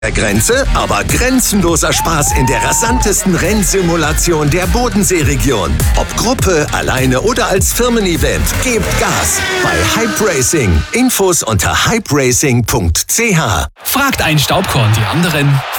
der Grenze, aber grenzenloser Spaß in der rasantesten Rennsimulation der Bodenseeregion. Ob Gruppe, alleine oder als Firmen-Event, gebt Gas bei Hype Racing. Infos unter hyperacing.ch. Fragt ein Staubkorn die anderen.